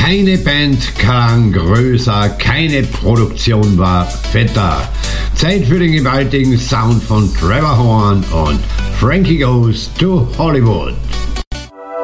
Keine Band klang größer, keine Produktion war fetter. Zeit für den gewaltigen Sound von Trevor Horn und Frankie Goes to Hollywood.